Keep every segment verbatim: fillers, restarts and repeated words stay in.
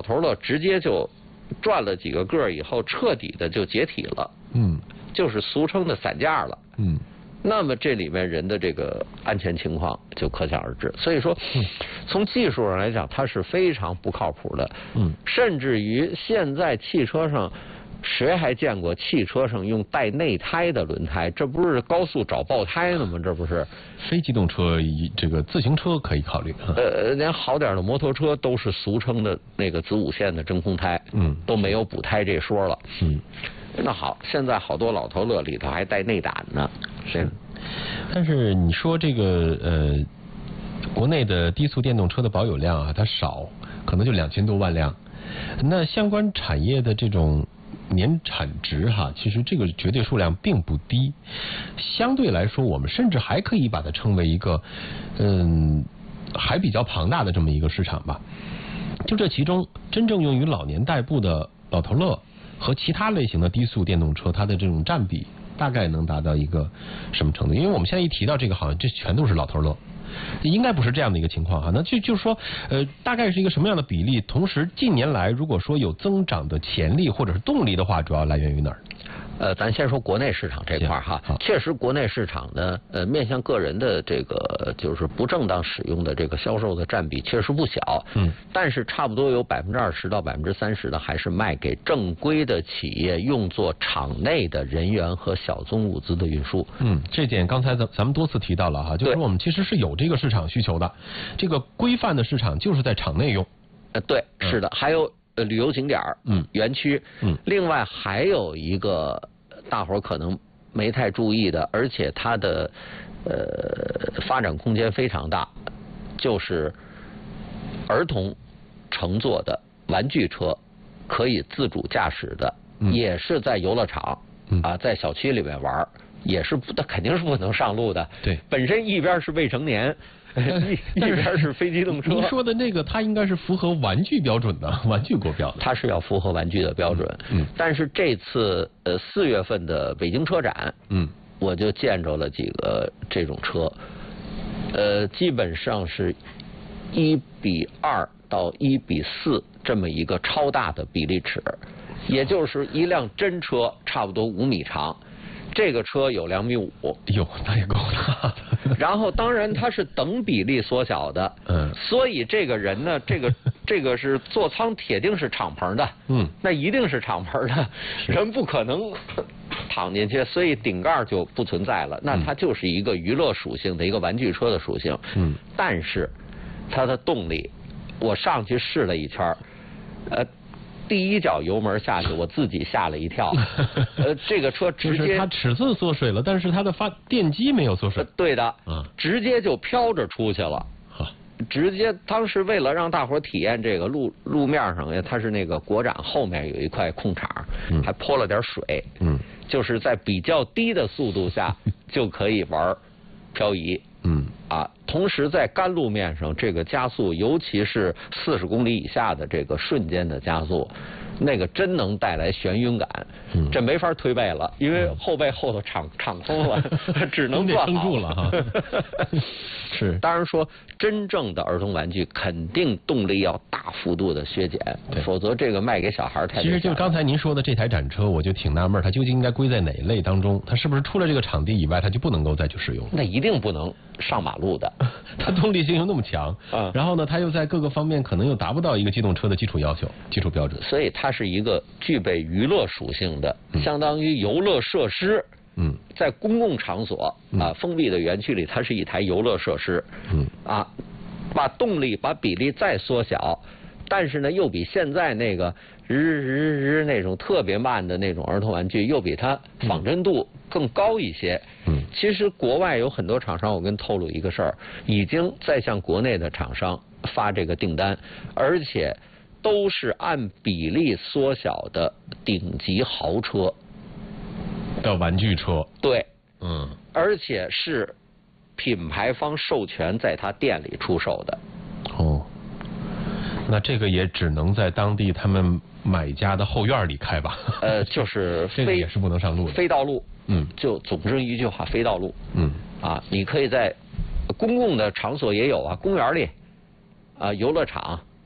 老头乐直接就转了几个个以后，彻底的就解体了，嗯，就是俗称的散架了，嗯。那么这里面人的这个安全情况就可想而知。所以说，从技术上来讲，它是非常不靠谱的，嗯，甚至于现在汽车上。谁还见过汽车上用带内胎的轮胎？这不是高速找爆胎呢吗？这不是。 非机动车，这个自行车可以考虑。 呃，连好点的摩托车都是俗称的那个子午线的真空胎，嗯，都没有补胎这说了。嗯，那好，现在好多老头乐里头还带内胆呢。 是。但是你说这个呃，国内的低速电动车的保有量啊，它少，可能就两千多万辆。那相关产业的这种。年产值哈，其实这个绝对数量并不低，相对来说，我们甚至还可以把它称为一个，嗯，还比较庞大的这么一个市场吧。就这其中，真正用于老年代步的老头乐和其他类型的低速电动车，它的这种占比大概能达到一个什么程度？因为我们现在一提到这个，好像这全都是老头乐。应该不是这样的一个情况哈，那就就是说，呃，大概是一个什么样的比例？同时，近年来如果说有增长的潜力或者是动力的话，主要来源于哪儿？ 呃，咱先说国内市场这块哈，确实国内市场呢，呃，面向个人的这个就是不正当使用的这个销售的占比确实不小，嗯，但是差不多有百分之二十到百分之三十的还是卖给正规的企业用作场内的人员和小宗物资的运输。 嗯，这点刚才咱咱们多次提到了哈，就是说我们其实是有这个市场需求的，这个规范的市场就是在场内用。 呃，对，是的，还有。呃，旅游景点嗯，园区，嗯，另外还有一个大伙儿可能没太注意的，而且它的呃发展空间非常大，就是儿童乘坐的玩具车，可以自主驾驶的，嗯、也是在游乐场、嗯、啊，在小区里面玩，也是不，它肯定是不能上路的。 对， 本身一边是未成年。一一边是非机动车。 您说的那个，它应该是符合玩具标准的，玩具国标的。 它是要符合玩具的标准。嗯。但是这次呃四月份的北京车展，嗯，我就见着了几个这种车，呃，基本上是一比二到一比四这么一个超大的比例尺，也就是一辆真车差不多五米长。这个车有两米五， 哟，那也够大的。 然后当然它是等比例缩小的，嗯，所以这个人呢，这个这个是座舱铁定是敞篷的，嗯，那一定是敞篷的，人不可能躺进去，所以顶盖就不存在了。那它就是一个娱乐属性的一个玩具车的属性，嗯，但是它的动力，我上去试了一圈，呃。第一脚油门下去，我自己吓了一跳。呃，这个车直接它尺寸缩水了，但是它的发电机没有缩水。 对的，嗯，直接就飘着出去了。直接当时为了让大伙体验这个路路面上，它是那个国展后面有一块空场，嗯、还泼了点水，嗯，就是在比较低的速度下就可以玩漂移。嗯啊，同时在干路面上，这个加速，尤其是四十公里以下的这个瞬间的加速，那个真能带来眩晕感。嗯，这没法推背了，因为后背后头敞敞空了，只能转撑住了哈。是， 当然说真正的儿童玩具肯定动力要大幅度的削减，否则这个卖给小孩太。 其实就刚才您说的这台展车，我就挺纳闷，它究竟应该归在哪一类当中？它是不是除了这个场地以外，它就不能够再去使用？ 那一定不能上马路的， 它动力性又那么强，嗯，然后呢，它又在各个方面可能又达不到一个机动车的基础要求、基础标准， 所以它是一个具备娱乐属性的，嗯、相当于游乐设施。嗯，在公共场所啊，封闭的园区里，它是一台游乐设施。嗯，啊，把动力、把比例再缩小，但是呢，又比现在那个日日日那种特别慢的那种儿童玩具，又比它仿真度更高一些。嗯，其实国外有很多厂商，我跟透露一个事儿，已经在向国内的厂商发这个订单，而且都是按比例缩小的顶级豪车。 的玩具车， 对，嗯，而且是品牌方授权在他店里出售的。 哦，那这个也只能在当地他们买家的后院里开吧？ 呃，就是这个也是不能上路的， 非道路。嗯，就总之一句话，非道路。嗯，啊，你可以在公共的场所也有啊，公园里，啊，游乐场。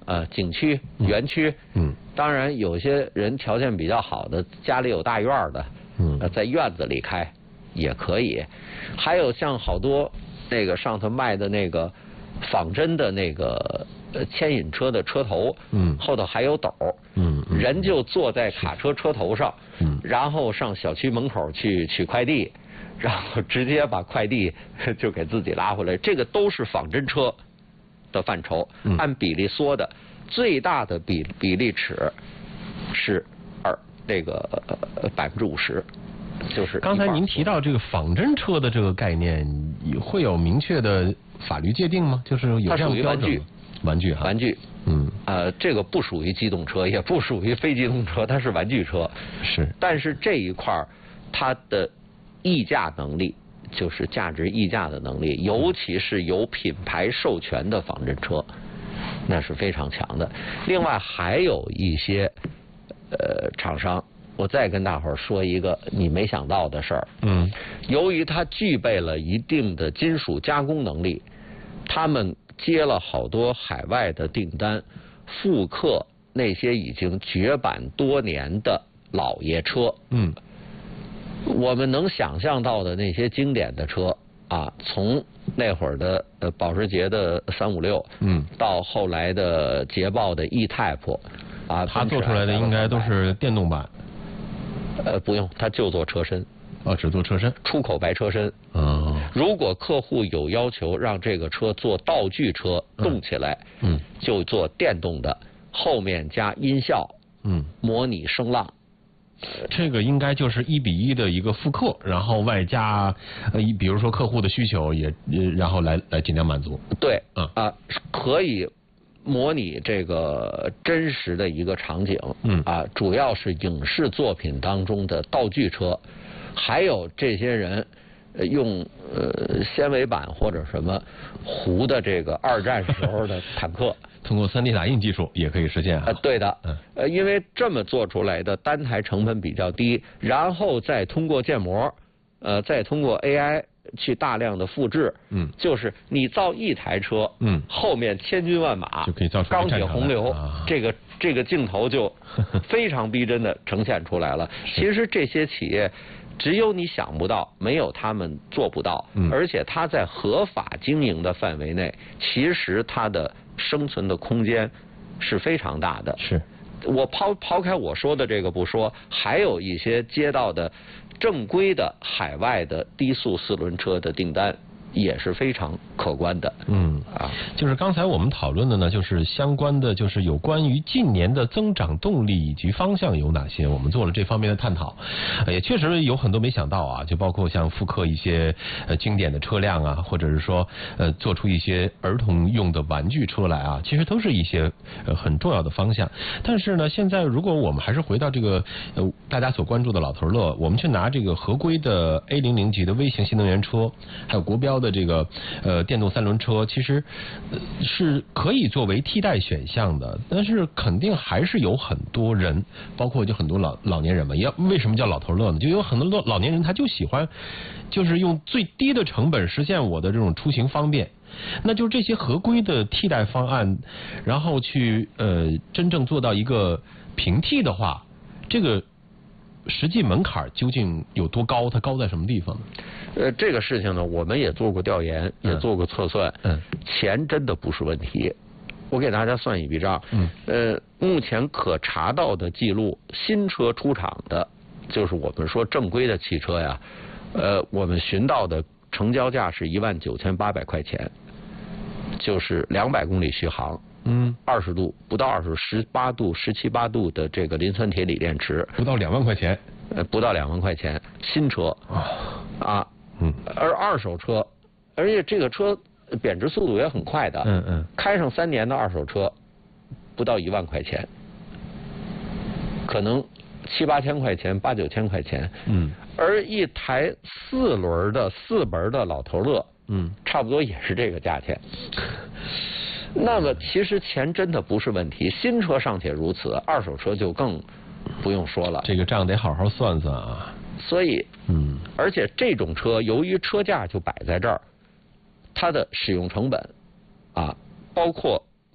呃景区、园区， 嗯， 当然有些人条件比较好的，家里有大院的， 嗯， 呃，在院子里开也可以。还有像好多那个上头卖的那个仿真的那个呃牵引车的车头， 嗯， 后头还有斗， 嗯， 人就坐在卡车车头上， 嗯， 然后上小区门口去取快递，然后直接把快递就给自己拉回来，这个都是仿真车的范畴， 嗯， 按比例缩的，最大的比比例尺是二那个百分之五十。就是刚才您提到这个仿真车的这个概念，会有明确的法律界定吗？就是有这样标准吗？玩具哈， 玩具， 嗯， 呃，这个不属于机动车，也不属于非机动车，它是玩具车。 是， 但是这一块它的溢价能力，就是价值溢价的能力，尤其是有品牌授权的仿真车，那是非常强的。另外还有一些呃厂商。我再跟大伙儿说一个你没想到的事儿。 嗯， 由于它具备了一定的金属加工能力，他们接了好多海外的订单，复刻那些已经绝版多年的老爷车。 嗯， 我们能想象到的那些经典的车啊，从那会儿的呃保时捷的三五六， 嗯， 到后来的捷豹的 E-Type， 啊， 它做出来的应该都是电动版。 呃，不用，他就做车身， 哦，只做车身， 出口白车身。 哦， 如果客户有要求让这个车做道具车动起来， 嗯， 就做电动的，后面加音效， 嗯， 模拟声浪。 这个应该就是一比一的一个复刻，然后外加呃，比如说客户的需求也，然后来来尽量满足。 对， 啊啊，可以。模拟这个真实的一个场景， 嗯啊，主要是影视作品当中的道具车，还有这些人用呃纤维板或者什么糊的这个二战时候的坦克， 通过 三 D 打印技术也可以实现啊。 呃，对的， 嗯， 呃，因为这么做出来的单台成本比较低，然后再通过建模，呃，再通过 A I。去大量的复制， 嗯， 就是你造一台车， 嗯， 后面千军万马就可以造出钢铁洪流， 啊、 这个这个镜头就非常逼真的呈现出来了。其实这些企业只有你想不到，没有他们做不到， 嗯， 而且它在合法经营的范围内，其实它的生存的空间是非常大的。 是。 我抛抛开我说的这个不说，还有一些接到的正规的海外的低速四轮车的订单也是非常可观的。 嗯啊， 就是刚才我们讨论的呢，就是相关的，就是有关于近年的增长动力以及方向有哪些，我们做了这方面的探讨，也确实有很多没想到啊，就包括像复刻一些呃经典的车辆啊，或者是说呃做出一些儿童用的玩具车来啊，其实都是一些呃很重要的方向。但是呢，现在如果我们还是回到这个呃大家所关注的老头乐，我们去拿这个合规的 A 零零级的微型新能源车，还有国标的这个呃电动三轮车，其实、呃、是可以作为替代选项的，但是肯定还是有很多人，包括就很多老老年人嘛，要为什么叫老头乐呢？就有很多老年人他就喜欢，就是用最低的成本实现我的这种出行方便。那就这些合规的替代方案，然后去呃真正做到一个平替的话，这个实际门槛究竟有多高？它高在什么地方呢？ 呃，这个事情呢，我们也做过调研，也做过测算。 嗯， 钱真的不是问题。我给大家算一笔账。 嗯， 呃，目前可查到的记录，新车出厂的，就是我们说正规的汽车呀，呃，我们寻到的成交价是一万九千八百块钱，就是两百公里续航。 嗯， 二十度不到二十，十八度、十七八度的这个磷酸铁锂电池， 不到两万块钱， 呃，不到两万块钱，新车啊， 啊， 嗯， 而二手车，而且这个车贬值速度也很快的， 嗯嗯， 开上三年的二手车，不到一万块钱，可能七八千块钱、八九千块钱， 嗯， 而一台四轮的四门的老头乐， 嗯， 差不多也是这个价钱。那么其实钱真的不是问题，新车尚且如此，二手车就更不用说了。 这个账得好好算算啊。 所以， 嗯， 而且这种车由于车价就摆在这儿，它的使用成本啊，包括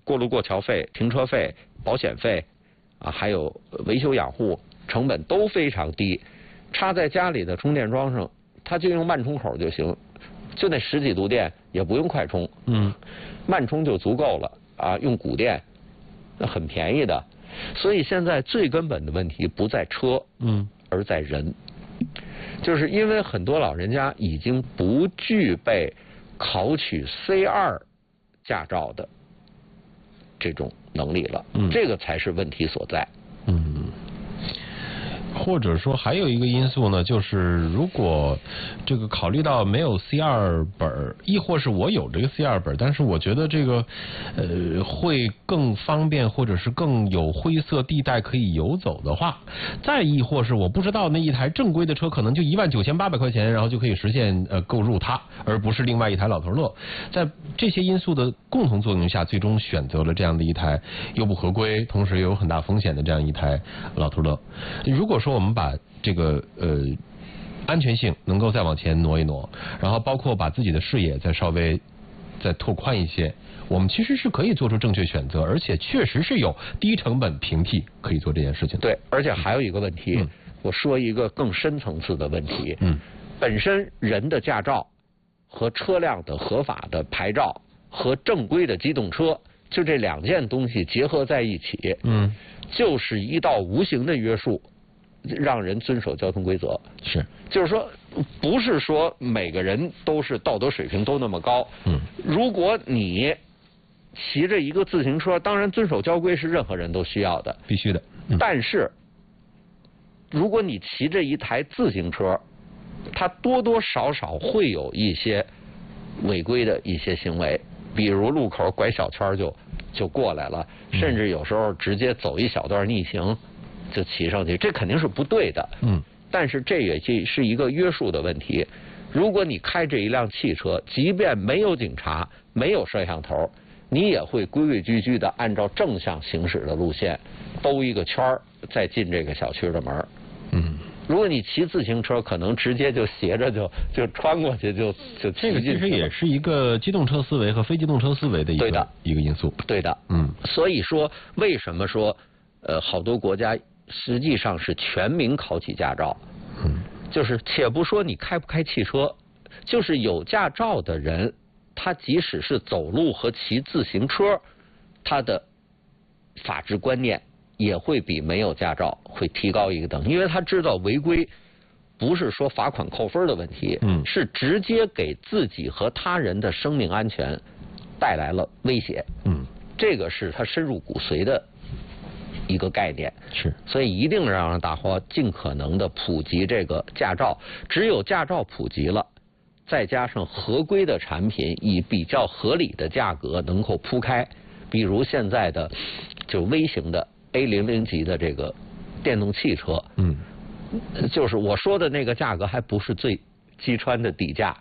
过路过桥费、停车费、保险费啊，还有维修养护成本都非常低，插在家里的充电桩上，它就用慢充口就行，就那十几度电也不用快充， 嗯， 慢充就足够了啊，用骨电那很便宜的。所以现在最根本的问题不在车，嗯，而在人，就是因为很多老人家已经不具备考取 C 二 驾照的这种能力了，嗯，这个才是问题所在。 嗯，或者说还有一个因素呢，就是如果这个考虑到没有 C 二 本，亦或是我有这个 C 二 本，但是我觉得这个呃会更方便，或者是更有灰色地带可以游走的话，再亦或是我不知道那一台正规的车可能就一万九千八百块钱，然后就可以实现呃购入它，而不是另外一台老头乐。在这些因素的共同作用下，最终选择了这样的一台又不合规，同时又有很大风险的这样一台老头乐。如果说我们把这个呃安全性能够再往前挪一挪，然后包括把自己的视野再稍微再拓宽一些，我们其实是可以做出正确选择，而且确实是有低成本平替可以做这件事情的。 对，而且还有一个问题，嗯、我说一个更深层次的问题，嗯，本身人的驾照和车辆的合法的牌照和正规的机动车，就这两件东西结合在一起，嗯，就是一道无形的约束，让人遵守交通规则。 是， 就是说，不是说每个人都是道德水平都那么高。嗯，如果你骑着一个自行车，当然遵守交规是任何人都需要的， 必须的。 嗯、但是，如果你骑着一台自行车，它多多少少会有一些违规的一些行为，比如路口拐小圈就就过来了，甚至有时候直接走一小段逆行就骑上去，这肯定是不对的。嗯，但是这也是一个约束的问题。如果你开这一辆汽车，即便没有警察，没有摄像头，你也会规规矩矩的按照正向行驶的路线兜一个圈儿，再进这个小区的门。嗯。如果你骑自行车，可能直接就斜着就就穿过去，就就骑进去了。 这个其实也是一个机动车思维和非机动车思维的一个对的一个因素。 对的，嗯。所以说，为什么说呃好多国家实际上是全民考取驾照？嗯，就是且不说你开不开汽车，就是有驾照的人，他即使是走路和骑自行车，他的法治观念也会比没有驾照会提高一个等，因为他知道违规不是说罚款扣分的问题，嗯，是直接给自己和他人的生命安全带来了威胁，嗯，这个是他深入骨髓的一个概念， 是， 所以一定让大伙尽可能的普及这个驾照，只有驾照普及了，再加上合规的产品以比较合理的价格能够铺开，比如现在的就微型的A 零零级的这个电动汽车，嗯，就是我说的那个价格还不是最击穿的底价，